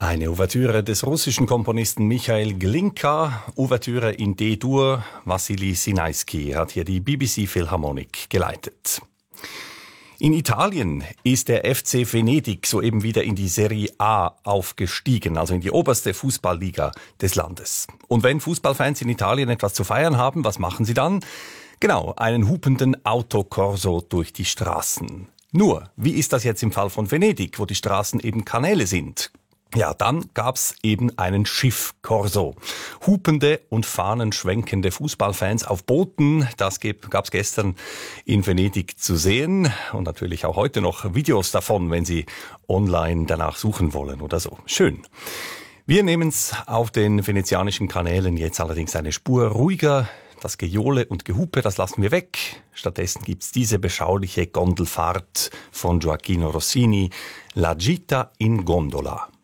Eine Ouvertüre des russischen Komponisten Michail Glinka, Ouvertüre in D-Dur. Wassily Sinaisky hat hier die BBC Philharmonic geleitet. In Italien ist der FC Venedig soeben wieder in die Serie A aufgestiegen, also in die oberste Fußballliga des Landes. Und wenn Fußballfans in Italien etwas zu feiern haben, was machen sie dann? Genau, einen hupenden Autokorso durch die Straßen. Nur, wie ist das jetzt im Fall von Venedig, wo die Straßen eben Kanäle sind? Ja, dann gab's eben einen Schiffkorso. Hupende und fahnenschwenkende Fußballfans auf Booten, das gab's gestern in Venedig zu sehen. Und natürlich auch heute noch Videos davon, wenn Sie online danach suchen wollen oder so. Schön. Wir nehmen's auf den venezianischen Kanälen jetzt allerdings eine Spur ruhiger. Das Gejohle und Gehupe, das lassen wir weg. Stattdessen gibt's diese beschauliche Gondelfahrt von Gioachino Rossini, La Gita in Gondola.